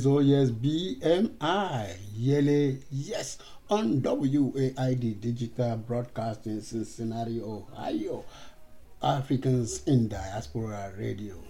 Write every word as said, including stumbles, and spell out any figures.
yes, oh yes, B M I, Yele, yes, on W A I D Digital Broadcasting, Cincinnati, Ohio, Africans in Diaspora Radio.